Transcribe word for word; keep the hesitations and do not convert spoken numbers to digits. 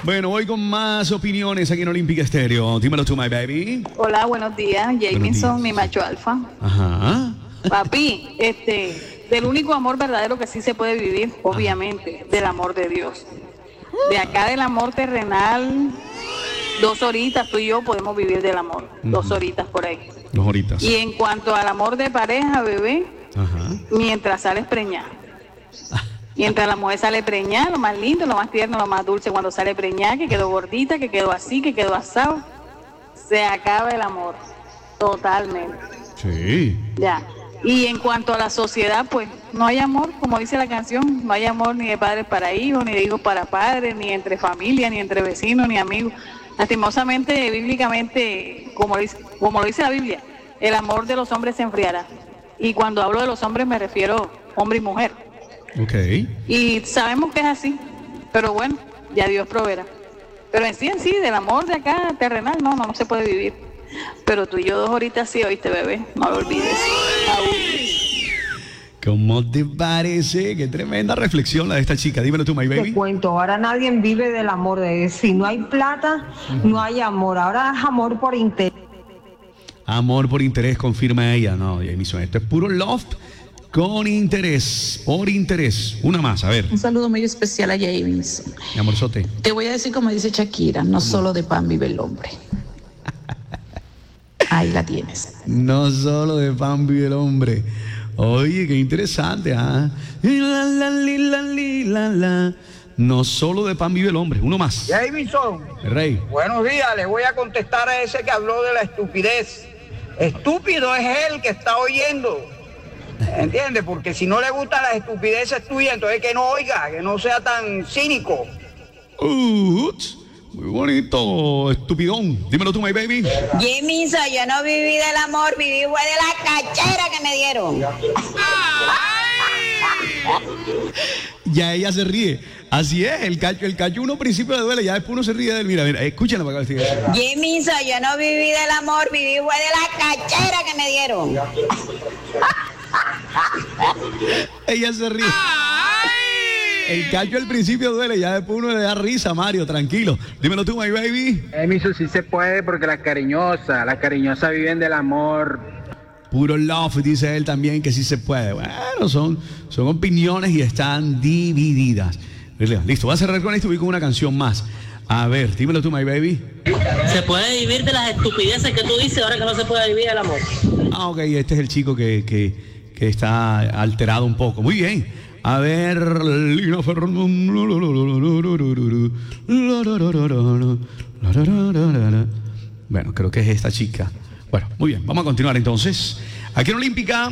Bueno, voy con más opiniones aquí en Olímpica Estéreo. Dímelo tú, my baby. Hola, buenos días. Jamison, mi macho alfa. Ajá. Papi, este, del único amor verdadero que sí se puede vivir, obviamente, del amor de Dios. De acá del amor terrenal, dos horitas, tú y yo podemos vivir del amor. Uh-huh. Dos horitas por ahí. Dos horitas. Y en cuanto al amor de pareja, bebé, ajá, mientras sales preñada. Mientras la mujer sale preñada, lo más lindo, lo más tierno, lo más dulce, cuando sale preñada, que quedó gordita, que quedó así, que quedó asado, se acaba el amor. Totalmente. Sí. Ya. Y en cuanto a la sociedad, pues no hay amor, como dice la canción, no hay amor ni de padres para hijos, ni de hijos para padres, ni entre familia, ni entre vecinos, ni amigos. Lastimosamente, bíblicamente, como lo dice, como lo dice la Biblia, el amor de los hombres se enfriará. Y cuando hablo de los hombres me refiero hombre y mujer. Okay. Y sabemos que es así, pero bueno, ya Dios proveerá. Pero en sí, en sí, del amor de acá, terrenal, no, no, no se puede vivir. Pero tú y yo dos horitas sí, oíste, bebé, no lo olvides. ¿Cómo te parece? Qué tremenda reflexión la de esta chica. Dímelo tú, my baby. Te cuento, ahora nadie vive del amor. De si no hay plata, uh-huh, no hay amor. Ahora es amor por interés. Amor por interés, confirma ella. No, Jamison, esto es puro love con interés, por interés. Una más, a ver. Un saludo muy especial a Jamison. Mi amorzote. Te voy a decir como dice Shakira, no solo de pan vive el hombre. Ahí la tienes. No solo de pan vive el hombre. Oye, qué interesante, ¿ah? La, la, la, la, la, la. No solo de pan vive el hombre. Uno más. Jamison. El rey. Buenos días, le voy a contestar a ese que habló de la estupidez. Estúpido es él que está oyendo. ¿Entiendes? Porque si no le gustan las estupideces tuyas, entonces que no oiga, que no sea tan cínico. Uh, muy bonito, estupidón. Dímelo tú, my baby. Jamison, yo no viví del amor, viví fue de la cachera que me dieron. Ya ella se ríe. Así es, el cacho, el cacho uno principio le duele, ya después uno se ríe de él. Mira, mira, escúchala para acá. Jamison, yo no viví del amor, viví fue de la cachera que me dieron. Ella se ríe. El cacho al principio duele, ya después uno le da risa, Mario, tranquilo. Dímelo tú, my baby. Jamison, sí se puede porque las cariñosas, las cariñosas viven del amor. Puro love, dice él también que sí se puede. Bueno, son, son opiniones y están divididas. Listo, voy a cerrar con esto y voy con una canción más. A ver, dímelo tú, my baby. Se puede vivir de las estupideces que tú dices, ahora que no se puede vivir el amor. Ah, ok, este es el chico que, que, que está alterado un poco. Muy bien. A ver, Lina Ferrón. Bueno, creo que es esta chica. Bueno, muy bien, vamos a continuar entonces. Aquí en Olímpica.